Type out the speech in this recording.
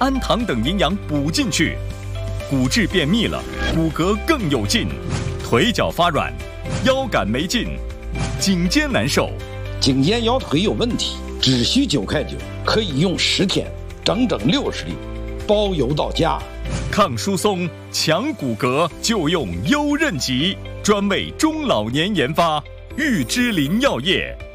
氨糖等营养补进去，骨质便秘了，骨骼更有劲，腿脚发软，腰杆没劲，颈肩难受， 颈肩腰腿有问题，只需9块9，可以用10天，整整60粒，包邮到家。 抗疏松、强骨骼就用优韧极，专为中老年研发，玉芝林药业。